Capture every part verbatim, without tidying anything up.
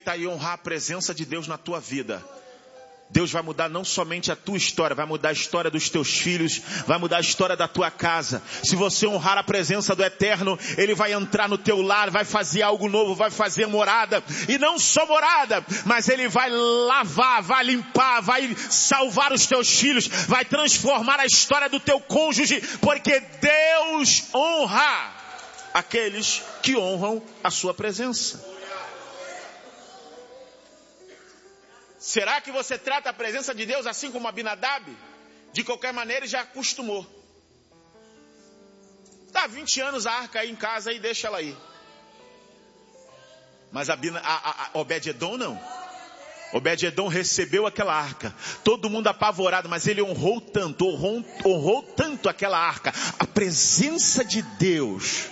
respeitar e honrar a presença de Deus na tua vida, Deus vai mudar não somente a tua história, vai mudar a história dos teus filhos, vai mudar a história da tua casa. Se você honrar a presença do Eterno, Ele vai entrar no teu lar, vai fazer algo novo, vai fazer morada. E não só morada, mas Ele vai lavar, vai limpar, vai salvar os teus filhos, vai transformar a história do teu cônjuge, porque Deus honra aqueles que honram a sua presença. Será que você trata a presença de Deus assim como Abinadab? De qualquer maneira, já acostumou. Dá vinte anos a arca aí em casa e deixa ela aí. Mas a, a, a Obed-Edom não. Obed-Edom recebeu aquela arca. Todo mundo apavorado, mas ele honrou tanto, honrou, honrou tanto aquela arca. A presença de Deus.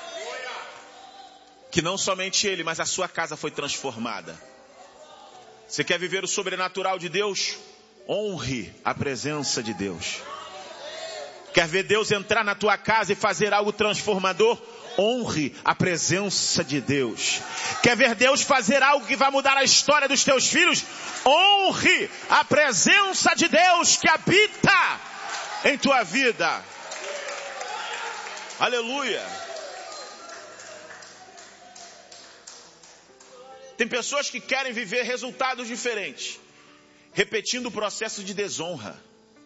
Que não somente ele, mas a sua casa foi transformada. Você quer viver o sobrenatural de Deus? Honre a presença de Deus. Quer ver Deus entrar na tua casa e fazer algo transformador? Honre a presença de Deus. Quer ver Deus fazer algo que vai mudar a história dos teus filhos? Honre a presença de Deus que habita em tua vida. Aleluia. Tem pessoas que querem viver resultados diferentes, repetindo o processo de desonra.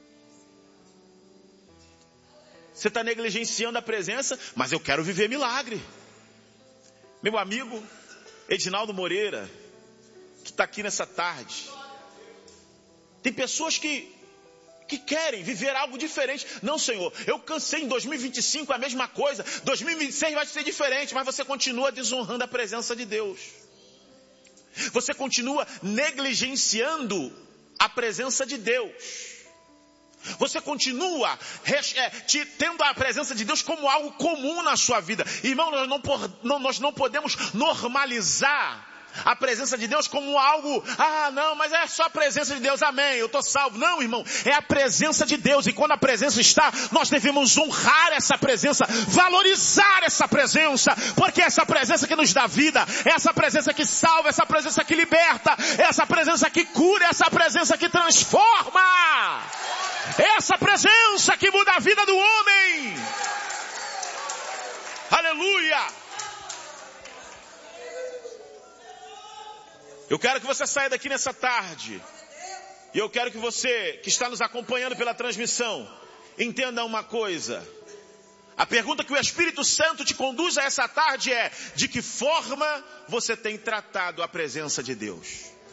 Você está negligenciando a presença, mas eu quero viver milagre. Meu amigo Edinaldo Moreira, que está aqui nessa tarde. Tem pessoas que, que querem viver algo diferente. Não, Senhor, eu cansei em dois mil e vinte e cinco a mesma coisa. dois mil e vinte e seis vai ser diferente, mas você continua desonrando a presença de Deus. Você continua negligenciando a presença de Deus. Você continua é, te, tendo a presença de Deus como algo comum na sua vida. Irmão, nós não, não, nós não podemos normalizar a presença de Deus como algo, ah não, mas é só a presença de Deus, amém, eu estou salvo. Não, irmão, é a presença de Deus, e quando a presença está, nós devemos honrar essa presença, valorizar essa presença, porque é essa presença que nos dá vida, é essa presença que salva, essa presença que liberta, é essa presença que cura, é essa presença que transforma, é essa presença que muda a vida do homem. Aleluia. Eu quero que você saia daqui nessa tarde. E eu quero que você, que está nos acompanhando pela transmissão, entenda uma coisa. A pergunta que o Espírito Santo te conduz a essa tarde é: de que forma você tem tratado a presença de Deus?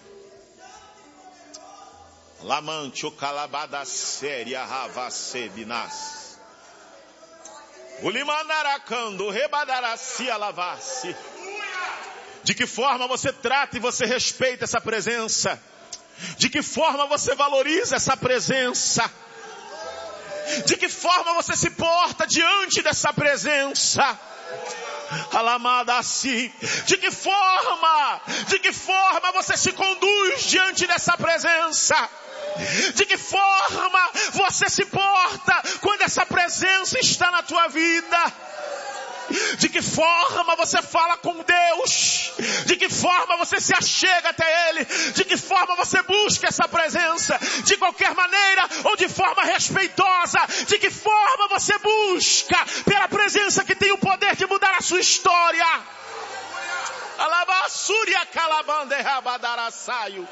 Lamante o calabada séria ravacebinas. O limanaracando rebadaracia lavasse. De que forma você trata e você respeita essa presença? De que forma você valoriza essa presença? De que forma você se porta diante dessa presença? Alamada assim. De que forma? De que forma você se conduz diante dessa presença? De que forma você se porta quando essa presença está na tua vida? De que forma você fala com Deus? De que forma você se achega até Ele? De que forma você busca essa presença? De qualquer maneira ou de forma respeitosa? De que forma você busca pela presença que tem o poder de mudar a sua história? Alabassúria calabande rabadaraçaio.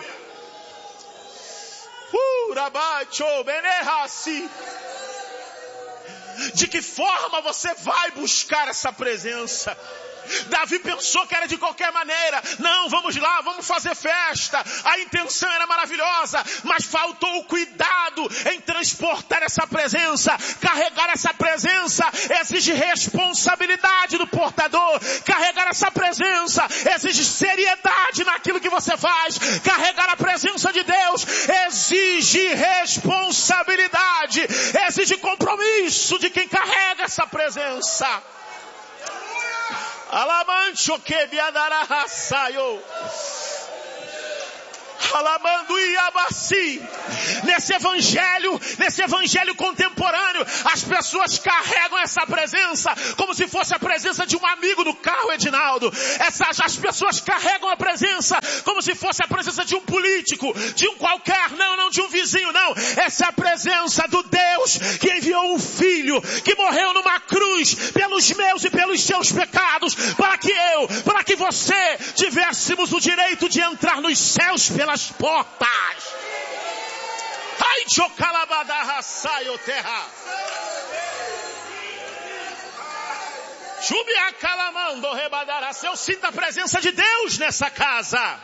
Urabacho benerasi. De que forma você vai buscar essa presença? Davi pensou que era de qualquer maneira. Não, vamos lá, vamos fazer festa. A intenção era maravilhosa, mas faltou o cuidado em transportar essa presença. Carregar essa presença exige responsabilidade do portador. Carregar essa presença exige seriedade naquilo que você faz. Carregar a presença de Deus exige responsabilidade, exige compromisso de quem carrega essa presença. Alamancho que biadaraçaio. Calamando e abaci. Nesse evangelho, nesse evangelho contemporâneo, as pessoas carregam essa presença como se fosse a presença de um amigo no carro, Edinaldo. Essas, as pessoas carregam a presença como se fosse a presença de um político, de um qualquer, não, não de um vizinho, não. Essa é a presença do Deus que enviou um filho, que morreu numa cruz pelos meus e pelos seus pecados, para que eu, para que você tivéssemos o direito de entrar nos céus pelas portas. Ai, chocalabada saio terra. Chubia calamando rebadará. Eu sinto a presença de Deus nessa casa.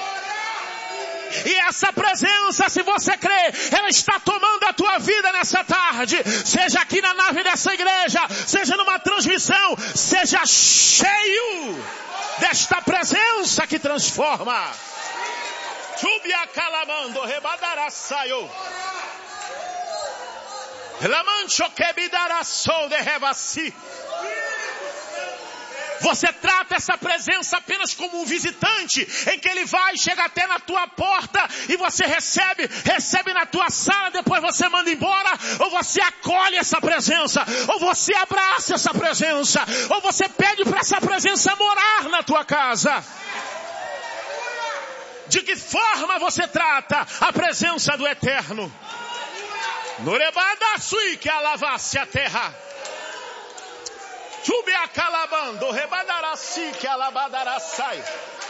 E essa presença, se você crê, ela está tomando a tua vida nessa tarde. Seja aqui na nave dessa igreja, seja numa transmissão, seja cheio desta presença que transforma. Chubia calamando rebadará saio. Lamancho quebidará sou de rebaci. Você trata essa presença apenas como um visitante, em que ele vai, chega até na tua porta e você recebe, recebe na tua sala, depois você manda embora, ou você acolhe essa presença, ou você abraça essa presença, ou você pede para essa presença morar na tua casa. De que forma você trata a presença do Eterno? Norebada sui que alavasse a terra. Chubia calabando, rebadarasi que alabadarasai.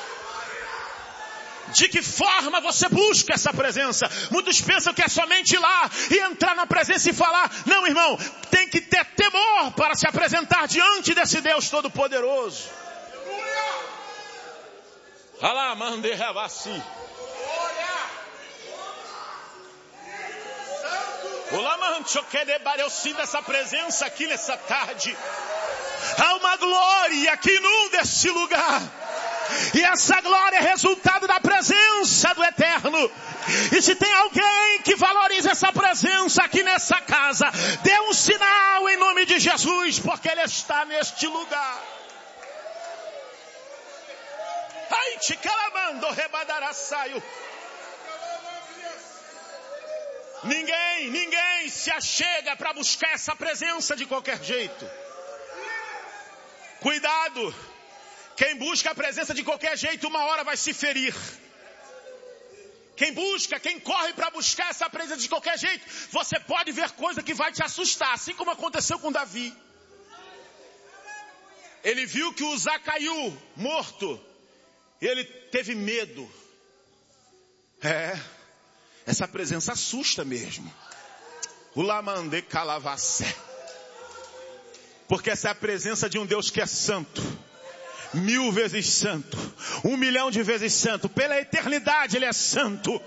De que forma você busca essa presença? Muitos pensam que é somente ir lá e entrar na presença e falar. Não, irmão, tem que ter temor para se apresentar diante desse Deus Todo-Poderoso. Alamande revasi. Eu sinto essa presença aqui nessa tarde. Há uma glória que inunda esse lugar. E essa glória é resultado da presença do Eterno. E se tem alguém que valoriza essa presença aqui nessa casa, dê um sinal em nome de Jesus, porque Ele está neste lugar. Ai, te calamando, rebadarassaio. Ninguém, ninguém se achega para buscar essa presença de qualquer jeito. Cuidado, quem busca a presença de qualquer jeito, uma hora vai se ferir. Quem busca, quem corre para buscar essa presença de qualquer jeito, você pode ver coisa que vai te assustar, assim como aconteceu com Davi. Ele viu que Uzá caiu morto, e ele teve medo. É, essa presença assusta mesmo. O lamande calavassé. Porque essa é a presença de um Deus que é santo. Mil vezes santo. Um milhão de vezes santo. Pela eternidade Ele é santo.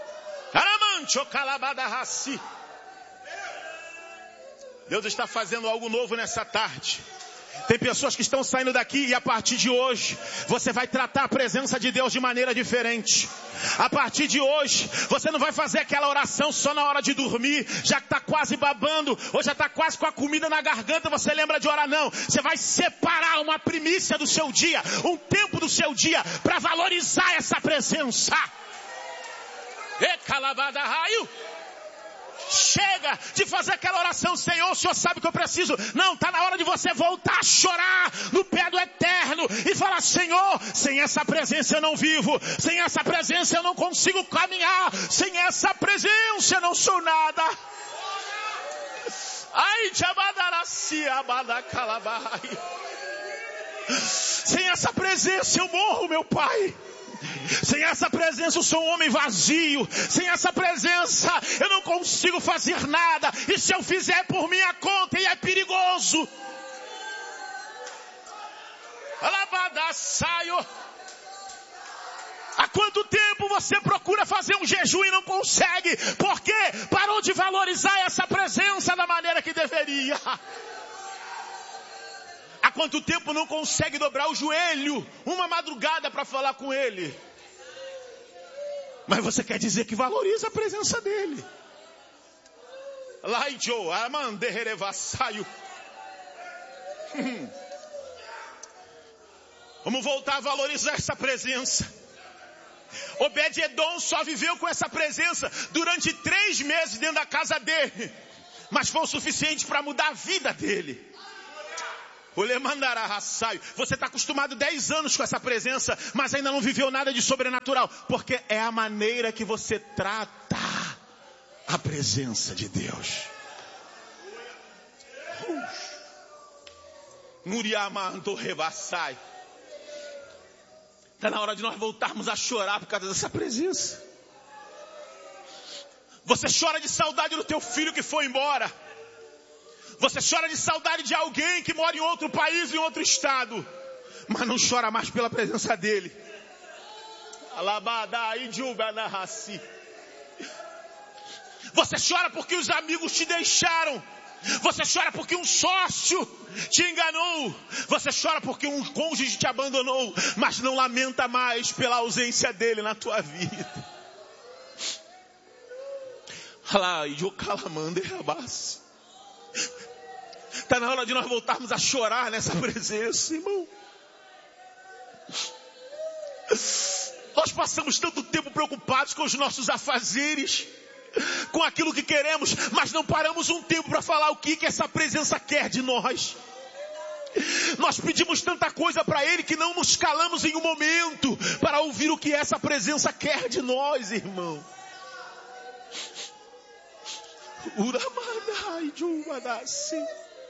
Deus está fazendo algo novo nessa tarde. Tem pessoas que estão saindo daqui e a partir de hoje você vai tratar a presença de Deus de maneira diferente. A partir de hoje você não vai fazer aquela oração só na hora de dormir, já que está quase babando ou já está quase com a comida na garganta, você lembra de orar. Não, você vai separar uma primícia do seu dia, um tempo do seu dia para valorizar essa presença. E calabada raio. Chega de fazer aquela oração, Senhor, o Senhor sabe que eu preciso. Não, está na hora de você voltar a chorar no pé do Eterno e falar: Senhor, sem essa presença eu não vivo, sem essa presença eu não consigo caminhar, sem essa presença eu não sou nada. Ai, sem essa presença eu morro, meu Pai. Sem essa presença eu sou um homem vazio. Sem essa presença eu não consigo fazer nada. E se eu fizer por minha conta, e é perigoso. Alabada saio. Há quanto tempo você procura fazer um jejum e não consegue? Por quê? Parou de valorizar essa presença da maneira que deveria. Há quanto tempo não consegue dobrar o joelho uma madrugada para falar com Ele? Mas você quer dizer que valoriza a presença dEle. Laijo, amanderevassaio. Vamos voltar a valorizar essa presença. Obed-Edom só viveu com essa presença durante três meses dentro da casa dele. Mas foi o suficiente para mudar a vida dele. Você está acostumado dez anos com essa presença, mas ainda não viveu nada de sobrenatural. Porque é a maneira que você trata a presença de Deus. Muriamando rebassai. Está na hora de nós voltarmos a chorar por causa dessa presença. Você chora de saudade do teu filho que foi embora. Você chora de saudade de alguém que mora em outro país, em outro estado. Mas não chora mais pela presença dele. Você chora porque os amigos te deixaram. Você chora porque um sócio te enganou. Você chora porque um cônjuge te abandonou. Mas não lamenta mais pela ausência dele na tua vida. Está na hora de nós voltarmos a chorar nessa presença, irmão. Nós passamos tanto tempo preocupados com os nossos afazeres, com aquilo que queremos, mas não paramos um tempo para falar o que, que essa presença quer de nós. Nós pedimos tanta coisa para Ele que não nos calamos em um momento para ouvir o que essa presença quer de nós, irmão. Uramadai Jumadasi.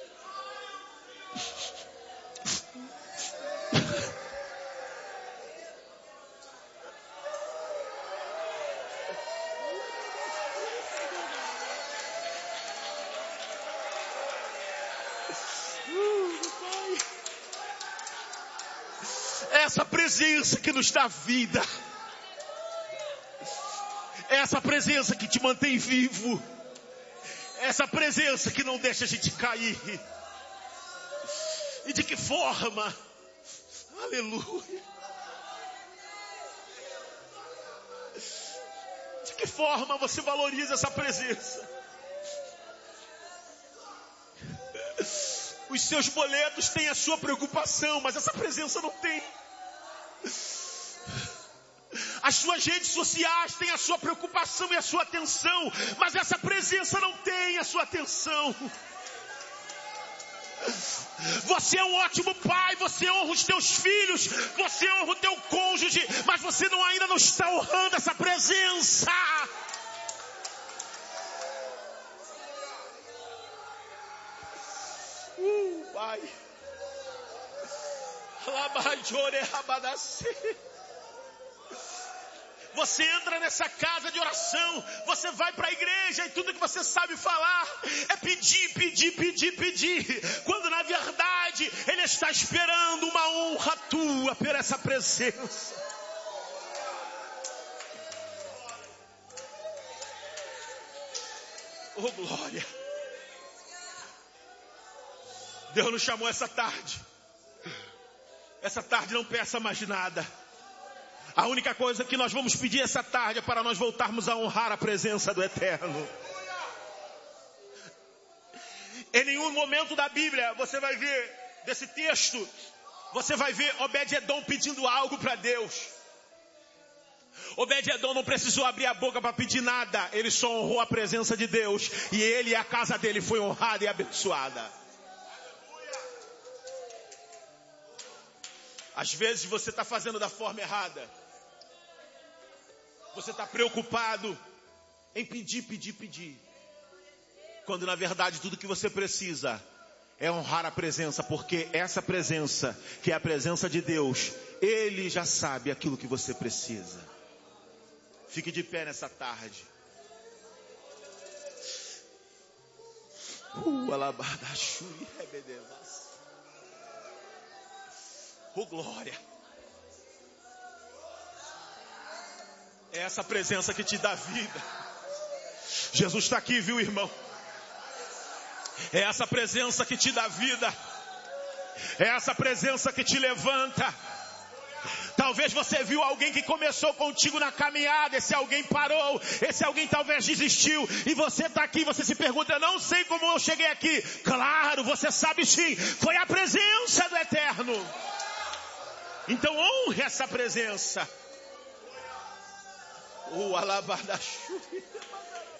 Essa presença que nos dá vida. Essa presença que te mantém vivo. Essa presença que não deixa a gente cair. E de que forma? Aleluia. De que forma você valoriza essa presença? Os seus boletos têm a sua preocupação, mas essa presença não tem. As suas redes sociais têm a sua preocupação e a sua atenção, mas essa presença não tem a sua atenção. Você é um ótimo pai, você honra os teus filhos, você honra o teu cônjuge, mas você não, ainda não está honrando essa presença. Uh, pai. Você entra nessa casa de oração, você vai para a igreja e tudo que você sabe falar é pedir, pedir, pedir, pedir. Quando na verdade Ele está esperando uma honra tua por essa presença. Oh glória. Deus nos chamou essa tarde. Essa tarde não peça mais nada. A única coisa que nós vamos pedir essa tarde é para nós voltarmos a honrar a presença do Eterno. Em nenhum momento da Bíblia você vai ver, desse texto, você vai ver Obed-Edom pedindo algo para Deus. Obed-Edom não precisou abrir a boca para pedir nada. Ele só honrou a presença de Deus. E ele e a casa dele foi honrada e abençoada. Às vezes você está fazendo da forma errada. Você está preocupado em pedir, pedir, pedir. Quando na verdade tudo que você precisa é honrar a presença. Porque essa presença, que é a presença de Deus, Ele já sabe aquilo que você precisa. Fique de pé nessa tarde. Uh, alabadachui, rebedevas. Oh glória. É essa presença que te dá vida. Jesus está aqui, viu, irmão? É essa presença que te dá vida. É essa presença que te levanta. Talvez você viu alguém que começou contigo na caminhada. Esse alguém parou. Esse alguém talvez desistiu. E você está aqui, você se pergunta: eu não sei como eu cheguei aqui. Claro, você sabe sim. Foi a presença do Eterno. Então honre essa presença. O alabadachu.